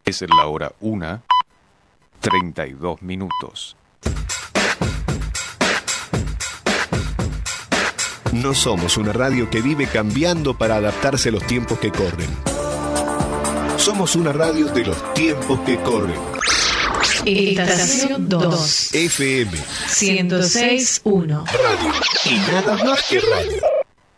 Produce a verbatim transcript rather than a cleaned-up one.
Es la hora una, treinta y dos minutos. No somos una radio que vive cambiando para adaptarse a los tiempos que corren. Somos una radio de los tiempos que corren. Estación dos. F M ciento seis punto uno. Radio. Y nada más que radio.